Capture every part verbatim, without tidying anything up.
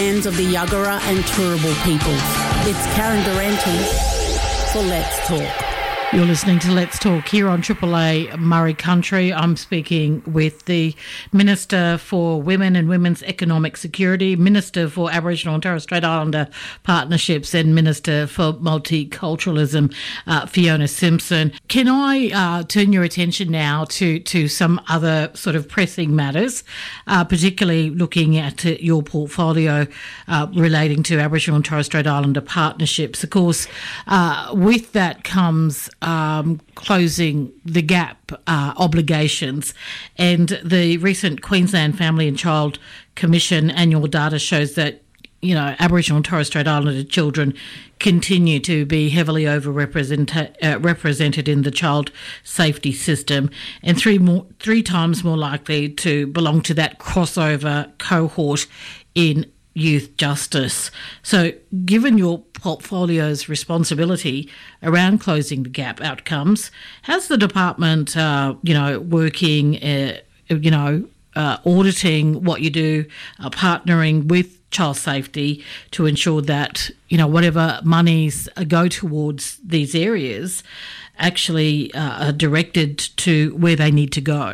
Hands of the Yagara and Turrbal peoples. It's Karen Durante for Let's Talk. You're listening to Let's Talk here on Triple A Murray Country. I'm speaking with the Minister for Women and Women's Economic Security, Minister for Aboriginal and Torres Strait Islander Partnerships and Minister for Multiculturalism, uh, Fiona Simpson. Can I uh, turn your attention now to, to some other sort of pressing matters, uh, particularly looking at uh, your portfolio uh, relating to Aboriginal and Torres Strait Islander partnerships. Of course, uh, with that comes Um, closing the gap uh, obligations, and the recent Queensland Family and Child Commission annual data shows that, you know, Aboriginal and Torres Strait Islander children continue to be heavily overrepresented uh, represented in the child safety system, and three more three times more likely to belong to that crossover cohort in youth justice. So given your portfolio's responsibility around closing the gap outcomes, how's the department, uh, you know, working, uh, you know, uh, auditing what you do, uh, partnering with child safety to ensure that, you know, whatever monies go towards these areas actually uh, are directed to where they need to go?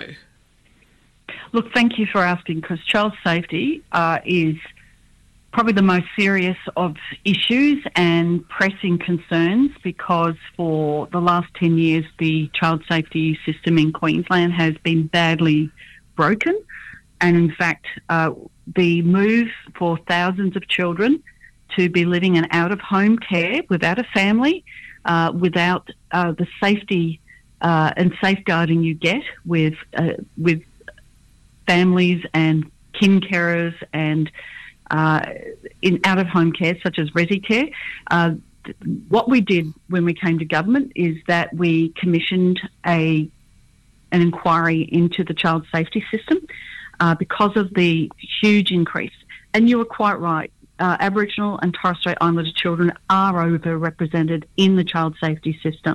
Look, thank you for asking, because child safety uh, is probably the most serious of issues and pressing concerns, because for the last ten years the child safety system in Queensland has been badly broken, and in fact uh, the move for thousands of children to be living in out-of-home care without a family, uh, without uh, the safety uh, and safeguarding you get with uh, with families and kin carers and Uh, in out-of-home care, such as resi care. Uh, th- what we did when we came to government is that we commissioned a an inquiry into the child safety system uh, because of the huge increase. And you were quite right. Uh, Aboriginal and Torres Strait Islander children are overrepresented in the child safety system.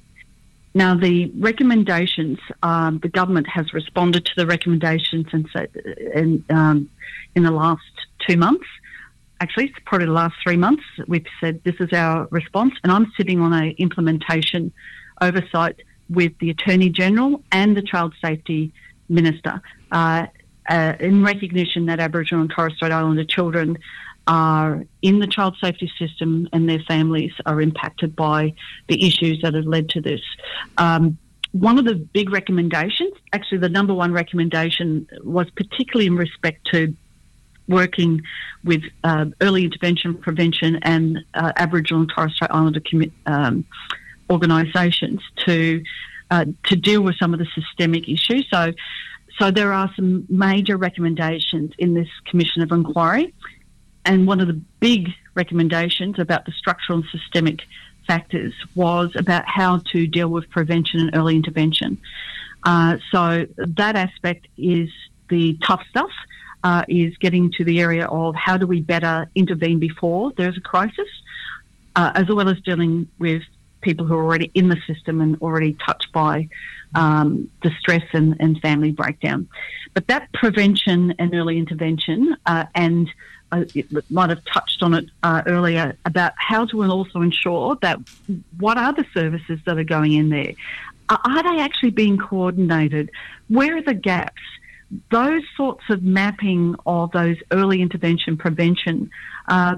Now, the recommendations, um, the government has responded to the recommendations and, so, and um, in the last two months. Actually, it's probably the last three months. We've said this is our response, and I'm sitting on a implementation oversight with the Attorney General and the Child Safety Minister uh, uh, in recognition that Aboriginal and Torres Strait Islander children are in the child safety system and their families are impacted by the issues that have led to this. Um, one of the big recommendations, actually the number one recommendation, was particularly in respect to working with uh, early intervention, prevention and uh, Aboriginal and Torres Strait Islander commi- um, organisations to uh, to deal with some of the systemic issues. So, so there are some major recommendations in this Commission of Inquiry, and one of the big recommendations about the structural and systemic factors was about how to deal with prevention and early intervention. Uh, so that aspect is the tough stuff. Uh, is getting to the area of how do we better intervene before there's a crisis, uh, as well as dealing with people who are already in the system and already touched by um, distress and, and family breakdown. But that prevention and early intervention, uh, and uh, it might have touched on it uh, earlier, about how to also ensure that what are the services that are going in there? Are, are they actually being coordinated? Where are the gaps? Those sorts of mapping of those early intervention, prevention, uh,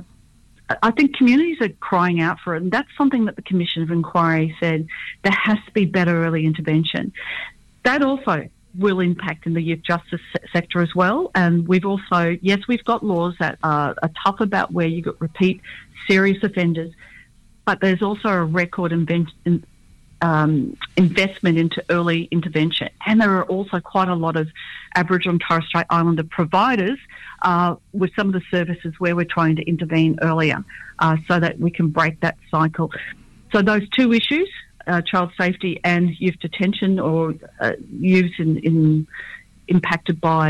I think communities are crying out for it, and that's something that the Commission of Inquiry said there has to be better early intervention. That also will impact in the youth justice sector as well, and we've also, yes, we've got laws that are, are tough about where you got repeat serious offenders, but there's also a record invent- in, Um, investment into early intervention. And there are also quite a lot of Aboriginal and Torres Strait Islander providers uh, with some of the services where we're trying to intervene earlier uh, so that we can break that cycle. So those two issues, uh, child safety and youth detention, or uh, youth in, in impacted by,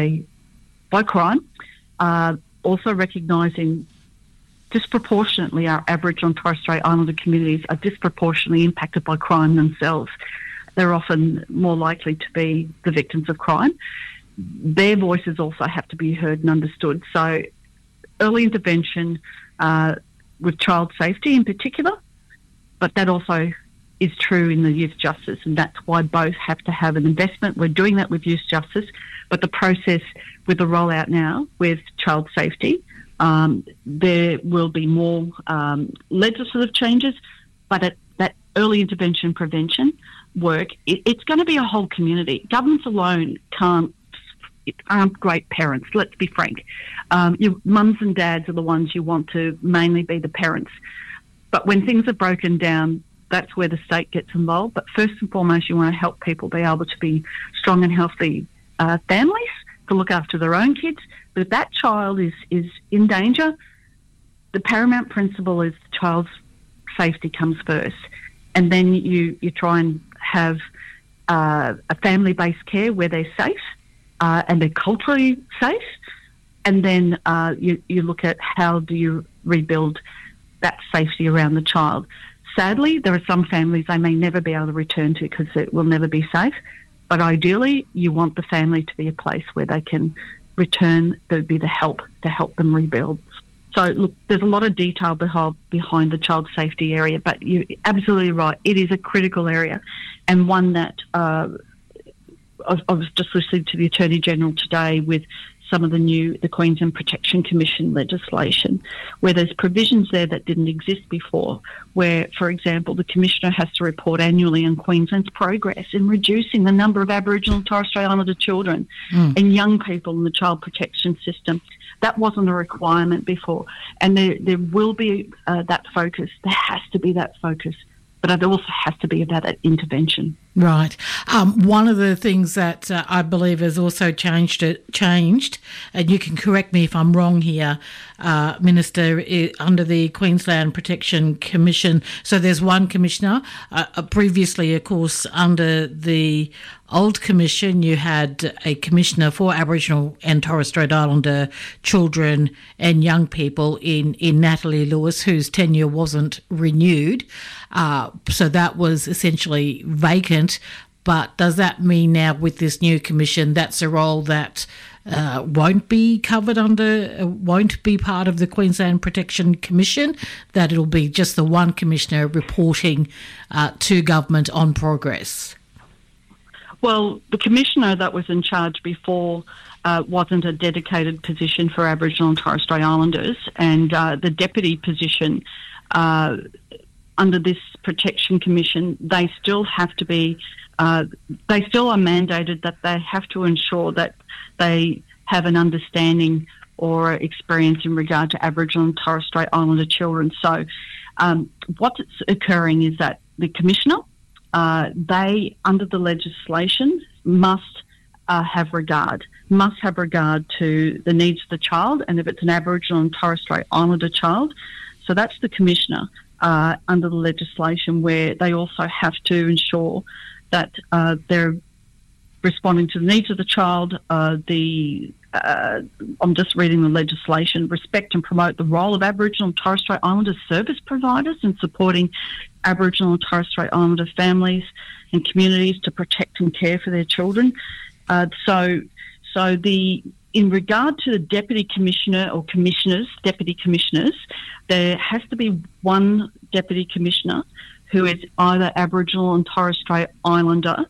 by crime, uh, also recognising disproportionately our Aboriginal and Torres Strait Islander communities are disproportionately impacted by crime themselves. They're often more likely to be the victims of crime. Their voices also have to be heard and understood. So early intervention uh, with child safety in particular, but that also is true in the youth justice, and that's why both have to have an investment. We're doing that with youth justice, but the process with the rollout now with child safety, um, there will be more um, legislative changes, but at that early intervention prevention work, it, it's going to be a whole community. Governments alone can't aren't great parents, let's be frank. Um, your mums and dads are the ones you want to mainly be the parents. But when things are broken down, that's where the state gets involved. But first and foremost, you want to help people be able to be strong and healthy uh, families to look after their own kids. But if that child is, is in danger, the paramount principle is the child's safety comes first. And then you, you try and have uh, a family-based care where they're safe uh, and they're culturally safe. And then uh, you, you look at how do you rebuild that safety around the child. Sadly, there are some families they may never be able to return to because it will never be safe. But ideally, you want the family to be a place where they can return. There would be the help to help them rebuild. So, look, there's a lot of detail behind, behind the child safety area, but you're absolutely right. It is a critical area, and one that uh, I, I was just listening to the Attorney General today with some of the new, the Queensland Protection Commission legislation, where there's provisions there that didn't exist before, where, for example, the Commissioner has to report annually on Queensland's progress in reducing the number of Aboriginal and Torres Strait Islander children mm. and young people in the child protection system. That wasn't a requirement before. And there, there will be uh, that focus. There has to be that focus. But it also has to be about that intervention. Right. Um, one of the things that uh, I believe has also changed, it, changed, and you can correct me if I'm wrong here, uh, Minister, I, under the Queensland Protection Commission. So there's one commissioner. Uh, previously, of course, under the old commission, you had a commissioner for Aboriginal and Torres Strait Islander children and young people in, in Natalie Lewis, whose tenure wasn't renewed. Uh, so that was essentially vacant. But does that mean now with this new commission, that's a role that uh, won't be covered under, uh, won't be part of the Queensland Protection Commission, that it'll be just the one commissioner reporting uh, to government on progress? Well, the commissioner that was in charge before uh, wasn't a dedicated position for Aboriginal and Torres Strait Islanders, and uh, the deputy position uh, under this Protection Commission, they still have to be, uh, they still are mandated that they have to ensure that they have an understanding or experience in regard to Aboriginal and Torres Strait Islander children. So um, what's occurring is that the commissioner, Uh, they, under the legislation, must uh, have regard, must have regard to the needs of the child, and if it's an Aboriginal and Torres Strait Islander child, so that's the commissioner uh, under the legislation, where they also have to ensure that uh, they're responding to the needs of the child. Uh, the uh, I'm just reading the legislation. Respect and promote the role of Aboriginal and Torres Strait Islander service providers in supporting Aboriginal and Torres Strait Islander families and communities to protect and care for their children. Uh, so, so the in regard to the deputy commissioner or commissioners, deputy commissioners, there has to be one deputy commissioner who is either Aboriginal and Torres Strait Islander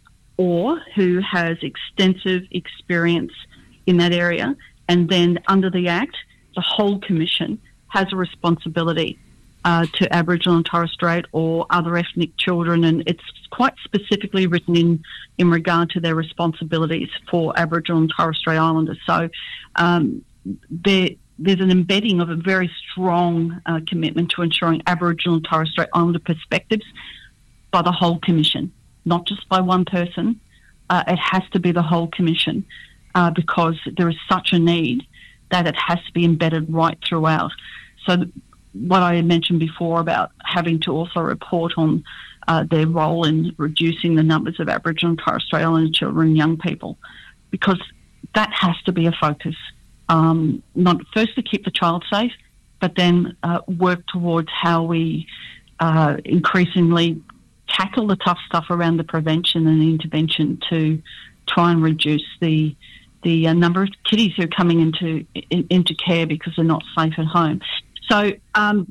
or who has extensive experience in that area. And then under the Act, the whole commission has a responsibility uh, to Aboriginal and Torres Strait or other ethnic children, and it's quite specifically written in, in regard to their responsibilities for Aboriginal and Torres Strait Islanders. So um, there, there's an embedding of a very strong uh, commitment to ensuring Aboriginal and Torres Strait Islander perspectives by the whole commission, not just by one person. Uh, it has to be the whole commission uh, because there is such a need that it has to be embedded right throughout. So th- what I had mentioned before about having to also report on uh, their role in reducing the numbers of Aboriginal and Torres Strait Islander children and young people, because that has to be a focus. Um, not first to keep the child safe, but then uh, work towards how we uh, increasingly tackle the tough stuff around the prevention and the intervention to try and reduce the the uh, number of kiddies who are coming into in, into care because they're not safe at home. So um,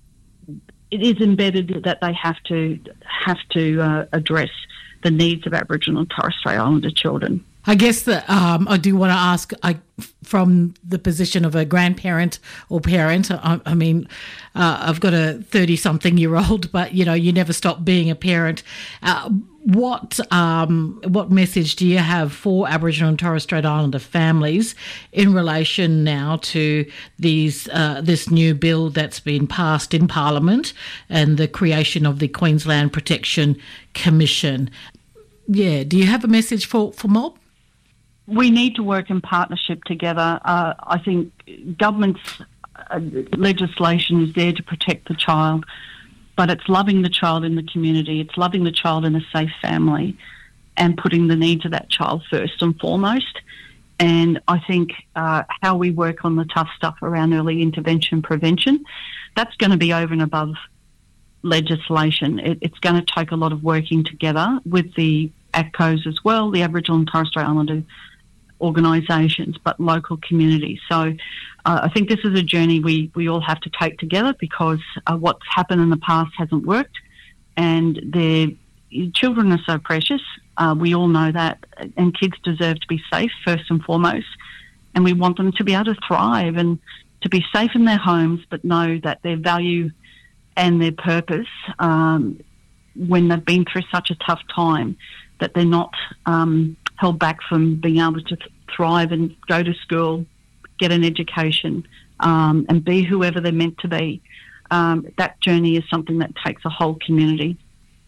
it is embedded that they have to have to uh, address the needs of Aboriginal and Torres Strait Islander children. I guess that um, I do want to ask, I, from the position of a grandparent or parent, I, I mean, uh, I've got a thirty-something-year-old, but, you know, you never stop being a parent. Uh, what um, what message do you have for Aboriginal and Torres Strait Islander families in relation now to these uh, this new bill that's been passed in Parliament and the creation of the Queensland Protection Commission? Yeah, do you have a message for, for Mob? We need to work in partnership together. Uh, I think government's uh, legislation is there to protect the child, but it's loving the child in the community, it's loving the child in a safe family and putting the needs of that child first and foremost. And I think uh, how we work on the tough stuff around early intervention prevention, that's going to be over and above legislation. It, it's going to take a lot of working together with the A C C Os as well, the Aboriginal and Torres Strait Islander organisations, but local communities. So uh, I think this is a journey we, we all have to take together because uh, what's happened in the past hasn't worked, and their children are so precious. Uh, we all know that, and kids deserve to be safe first and foremost, and we want them to be able to thrive and to be safe in their homes, but know that their value and their purpose, um, when they've been through such a tough time, that they're not um, held back from being able to thrive and go to school, get an education, um, and be whoever they're meant to be. Um, that journey is something that takes a whole community.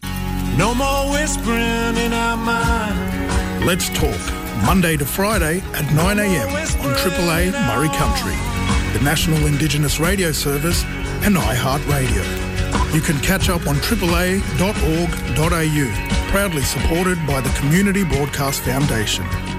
No more whispering in our mind. Let's Talk, Monday to Friday at nine a.m. on Triple A Murray Country, the National Indigenous Radio Service and iHeartRadio. You can catch up on triple a dot org dot a u, proudly supported by the Community Broadcast Foundation.